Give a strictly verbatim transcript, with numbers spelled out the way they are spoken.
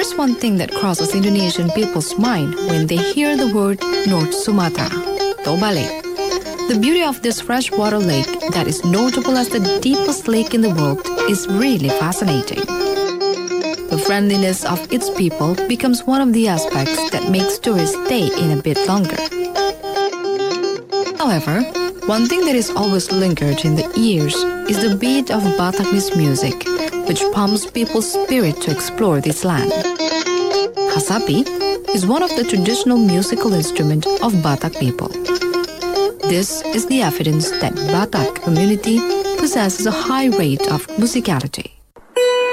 is one thing that crosses Indonesian people's mind when they hear the word North Sumatra, Toba Lake. The beauty of this freshwater lake that is notable as the deepest lake in the world is really fascinating. The friendliness of its people becomes one of the aspects that makes tourists stay in a bit longer. However, one thing that is always lingered in the ears is the beat of Bataknese music, which pumps people's spirit to explore this land. Hasapi is one of the traditional musical instruments of Batak people. This is the evidence that Batak community possesses a high rate of musicality.